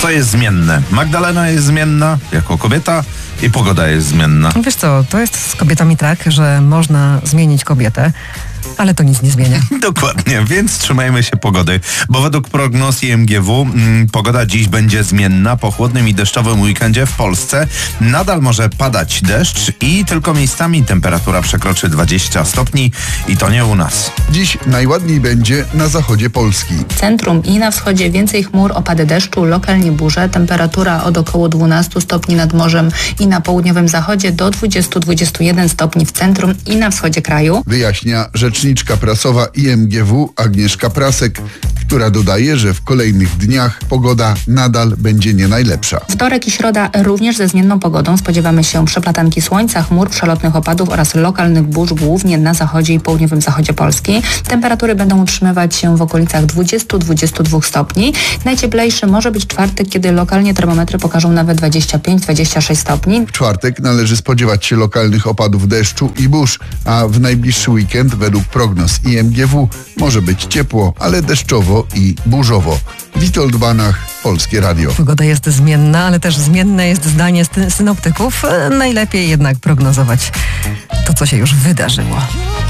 Co jest zmienne? Magdalena jest zmienna jako kobieta i pogoda jest zmienna. Wiesz co, to jest z kobietami tak, że można zmienić kobietę, ale to nic nie zmienia. Dokładnie, więc trzymajmy się pogody, bo według prognoz IMGW pogoda dziś będzie zmienna. Po chłodnym i deszczowym weekendzie w Polsce nadal może padać deszcz i tylko miejscami temperatura przekroczy 20 stopni i to nie u nas. Dziś najładniej będzie na zachodzie Polski. W centrum i na wschodzie więcej chmur, opady deszczu, lokalnie burze. Temperatura od około 12 stopni nad morzem i na południowym zachodzie do 20-21 stopni w centrum i na wschodzie kraju. Wyjaśnia rzeczniczka prasowa IMGW Agnieszka Prasek, która dodaje, że w kolejnych dniach pogoda nadal będzie nie najlepsza. Wtorek i środa również ze zmienną pogodą. Spodziewamy się przeplatanki słońca, chmur, przelotnych opadów oraz lokalnych burz, głównie na zachodzie i południowym zachodzie Polski. Temperatury będą utrzymywać się w okolicach 20-22 stopni. Najcieplejszy może być czwartek, kiedy lokalnie termometry pokażą nawet 25-26 stopni. W czwartek należy spodziewać się lokalnych opadów deszczu i burz, a w najbliższy weekend według prognoz IMGW może być ciepło, ale deszczowo i burzowo. Witold Banach, Polskie Radio. Pogoda jest zmienna, ale też zmienne jest zdanie synoptyków. Najlepiej jednak prognozować to, co się już wydarzyło.